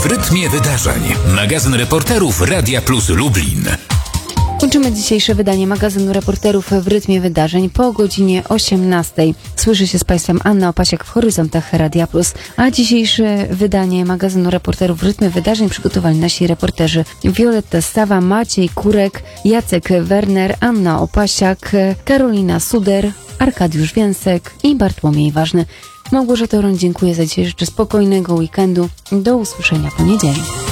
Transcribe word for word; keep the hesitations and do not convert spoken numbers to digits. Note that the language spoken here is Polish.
w rytmie wydarzeń. Magazyn reporterów Radia Plus Lublin. Kończymy dzisiejsze wydanie magazynu reporterów w rytmie wydarzeń po godzinie osiemnastej. Słyszy się z Państwem Anna Opasiak w Horyzontach Radia Plus. A dzisiejsze wydanie magazynu reporterów w rytmie wydarzeń przygotowali nasi reporterzy Wioletta Stawa, Maciej Kurek, Jacek Werner, Anna Opasiak, Karolina Suder, Arkadiusz Więsek i Bartłomiej Ważny. Małgorzata Roń, dziękuję za dzisiaj. Życzę spokojnego weekendu. Do usłyszenia w poniedziałek.